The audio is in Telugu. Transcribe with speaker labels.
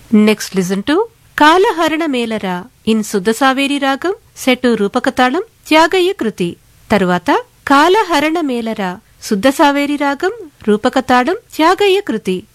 Speaker 1: Next listen to కాలహరణ మేలరా ఇన్ శుద్ధ సావేరి రాగం సెటు రూపకతాళం త్యాగయ్య కృతి. తరువాత కాలహరణ మేలరా శుద్ధ సావేరి రాగం రూపకతాళం త్యాగయ్య కృతి.